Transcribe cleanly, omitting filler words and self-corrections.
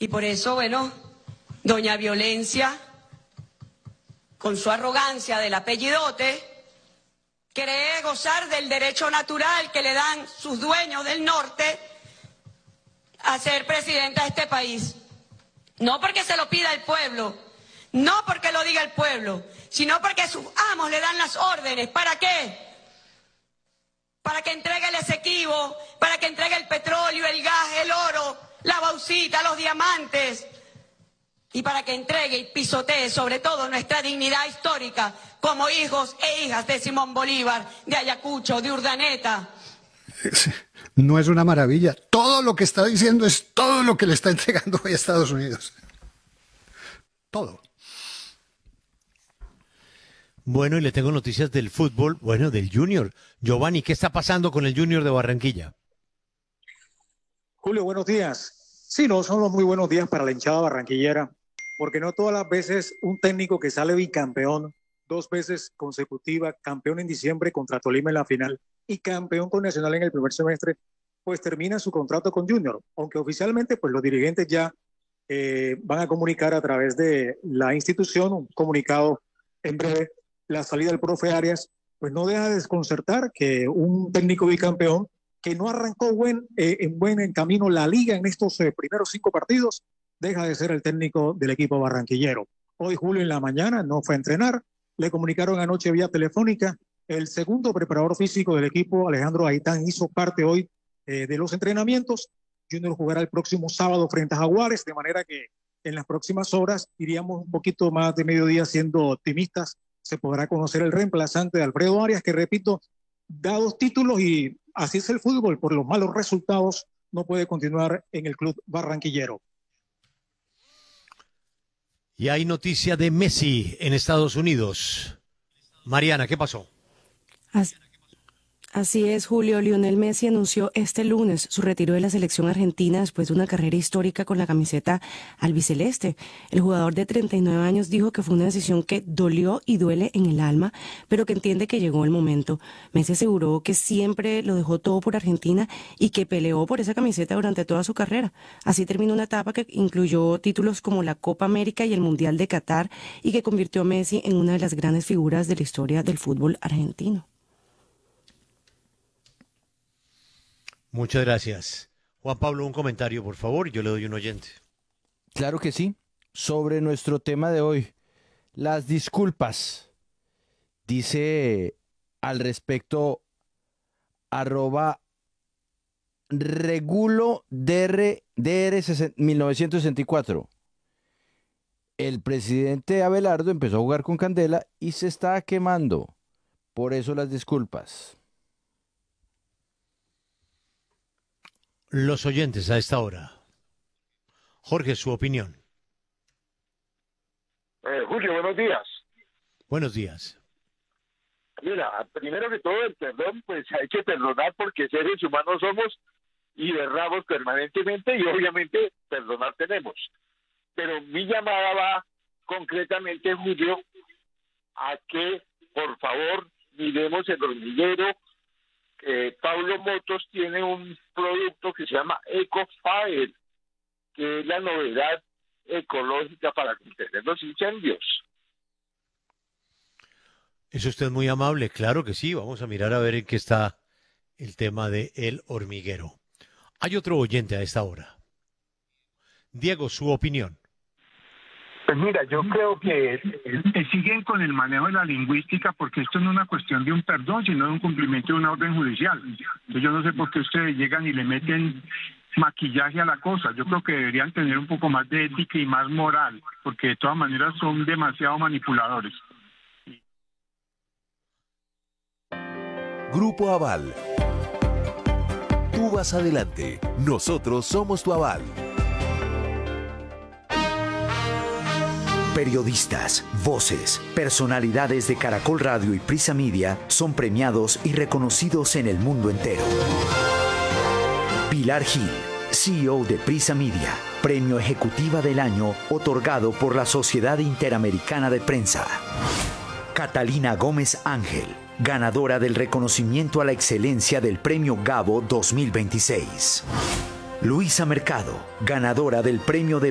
Y por eso, bueno, doña Violencia, con su arrogancia del apellidote, cree gozar del derecho natural que le dan sus dueños del norte a ser presidenta de este país. No porque se lo pida el pueblo, no porque lo diga el pueblo, sino porque sus amos le dan las órdenes. ¿Para qué? Para que entregue el Esequibo, para que entregue el petróleo, el gas, el oro, la bauxita, los diamantes, y para que entregue y pisotee sobre todo nuestra dignidad histórica como hijos e hijas de Simón Bolívar, de Ayacucho, de Urdaneta. No es una maravilla. Todo lo que está diciendo es todo lo que le está entregando hoy a Estados Unidos. Todo. Bueno, y le tengo noticias del fútbol, bueno, del Junior. Giovanni, ¿qué está pasando con el Junior de Barranquilla? Julio, buenos días. Sí, no, son los muy buenos días para la hinchada barranquillera, porque no todas las veces un técnico que sale bicampeón, 2 veces consecutiva, campeón en diciembre contra Tolima en la final y campeón con Nacional en el primer semestre, pues termina su contrato con Junior, aunque oficialmente pues los dirigentes ya van a comunicar a través de la institución un comunicado en breve. La salida del profe Arias pues no deja de desconcertar que un técnico bicampeón que no arrancó en buen camino la liga en estos primeros 5 partidos, deja de ser el técnico del equipo barranquillero. Hoy, Julio, en la mañana no fue a entrenar, le comunicaron anoche vía telefónica. El segundo preparador físico del equipo, Alejandro Aitán, hizo parte hoy de los entrenamientos. Junior jugará el próximo sábado frente a Jaguares, de manera que en las próximas horas, iríamos un poquito más de mediodía siendo optimistas, se podrá conocer el reemplazante de Alfredo Arias, que repito, da 2 títulos y así es el fútbol, por los malos resultados no puede continuar en el club barranquillero. Y hay noticia de Messi en Estados Unidos. Mariana, ¿qué pasó? Así es, Julio. Lionel Messi anunció este lunes su retiro de la selección argentina después de una carrera histórica con la camiseta albiceleste. El jugador de 39 años dijo que fue una decisión que dolió y duele en el alma, pero que entiende que llegó el momento. Messi aseguró que siempre lo dejó todo por Argentina y que peleó por esa camiseta durante toda su carrera. Así terminó una etapa que incluyó títulos como la Copa América y el Mundial de Qatar y que convirtió a Messi en una de las grandes figuras de la historia del fútbol argentino. Muchas gracias. Juan Pablo, un comentario, por favor, yo le doy un oyente. Claro que sí. Sobre nuestro tema de hoy, las disculpas. Dice al respecto @regulo DR 1964. El presidente Abelardo empezó a jugar con candela y se está quemando. Por eso las disculpas. Los oyentes a esta hora. Jorge, su opinión. Julio, buenos días. Buenos días. Mira, primero que todo el perdón, pues hay que perdonar porque seres humanos somos y erramos permanentemente y obviamente perdonar tenemos. Pero mi llamada va concretamente, Julio, a que por favor miremos el hormiguero. Pablo Motos tiene un producto que se llama EcoFire, que es la novedad ecológica para contener los incendios. Es usted muy amable, claro que sí. Vamos a mirar a ver en qué está el tema de el hormiguero. Hay otro oyente a esta hora. Diego, su opinión. Pues mira, yo creo que siguen con el manejo de la lingüística porque esto no es una cuestión de un perdón, sino de un cumplimiento de una orden judicial. Entonces yo no sé por qué ustedes llegan y le meten maquillaje a la cosa. Yo creo que deberían tener un poco más de ética y más moral, porque de todas maneras son demasiado manipuladores. Grupo Aval. Tú vas adelante. Nosotros somos tu aval. Periodistas, voces, personalidades de Caracol Radio y Prisa Media son premiados y reconocidos en el mundo entero. Pilar Gil, CEO de Prisa Media, Premio Ejecutiva del Año otorgado por la Sociedad Interamericana de Prensa. Catalina Gómez Ángel, ganadora del reconocimiento a la excelencia del Premio Gabo 2026. Luisa Mercado, ganadora del Premio de